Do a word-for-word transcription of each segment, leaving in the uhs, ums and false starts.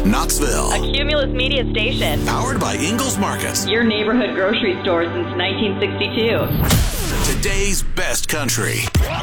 Knoxville. A Cumulus Media station. Powered by Ingalls Marcus. Your neighborhood grocery store since nineteen sixty-two. Today's best country.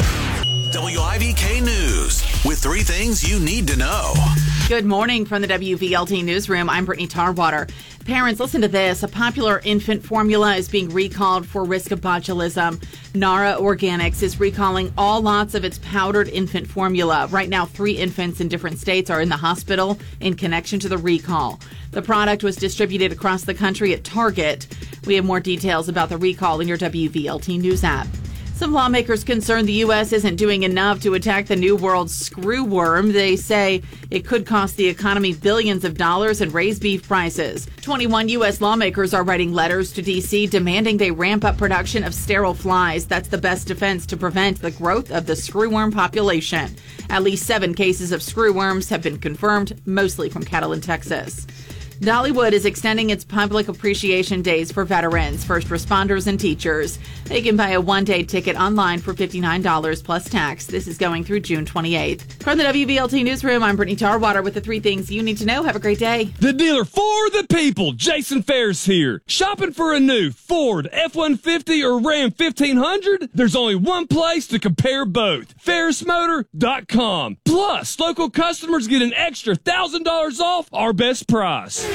W I V K News with three things you need to know. Good morning from the W V L T Newsroom. I'm Brittany Tarwater. Parents, listen to this. A popular infant formula is being recalled for risk of botulism. Nara Organics is recalling all lots of its powdered infant formula. Right now, three infants in different states are in the hospital in connection to the recall. The product was distributed across the country at Target. We have more details about the recall in your W V L T News app. Some lawmakers concerned the U S isn't doing enough to attack the New World screwworm. They say it could cost the economy billions of dollars and raise beef prices. twenty-one U S lawmakers are writing letters to D C demanding they ramp up production of sterile flies. That's the best defense to prevent the growth of the screwworm population. At least seven cases of screwworms have been confirmed, mostly from cattle in Texas. Dollywood is extending its public appreciation days for veterans, first responders, and teachers. They can buy a one-day ticket online for fifty-nine dollars plus tax. This is going through June twenty-eighth. From the W V L T Newsroom, I'm Brittany Tarwater with the three things you need to know. Have a great day. The dealer for the people, Jason Ferris here. Shopping for a new Ford F one fifty or Ram fifteen hundred? There's only one place to compare both, Ferris Motor dot com. Plus, local customers get an extra one thousand dollars off our best price.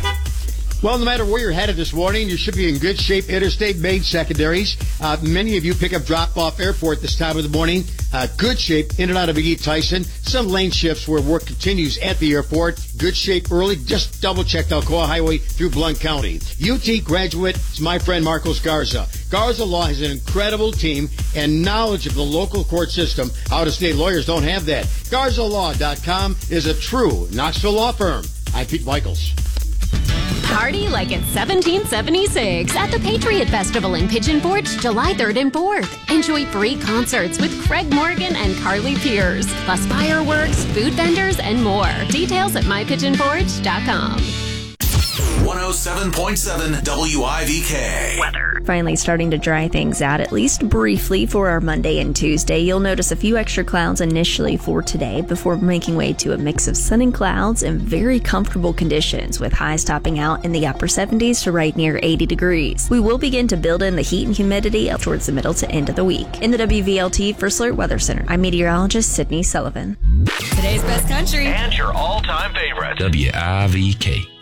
Well, no matter where you're headed this morning, you should be in good shape. Interstate main secondaries. Uh, many of you pick up drop-off airport this time of the morning. Uh, good shape in and out of McGee Tyson. Some lane shifts where work continues at the airport. Good shape early. Just double-check the Alcoa Highway through Blount County. U T graduate is my friend Marcos Garza. Garza Law has an incredible team and knowledge of the local court system. Out-of-state lawyers don't have that. Garza Law dot com is a true Knoxville law firm. I'm Pete Michaels. Party like it's seventeen seventy-six at the Patriot Festival in Pigeon Forge, July third and fourth. Enjoy free concerts with Craig Morgan and Carly Pierce, plus fireworks, food vendors, and more. Details at my pigeon forge dot com. one oh seven point seven W I V K. Weather. Finally starting to dry things out, at least briefly, for our Monday and Tuesday. You'll notice a few extra clouds initially for today before making way to a mix of sun and clouds and very comfortable conditions with highs topping out in the upper seventies to right near eighty degrees. We will begin to build in the heat and humidity up towards the middle to end of the week. In the W V L T First Alert Weather Center, I'm meteorologist Sydney Sullivan. Today's best country and your all-time favorite. W I V K.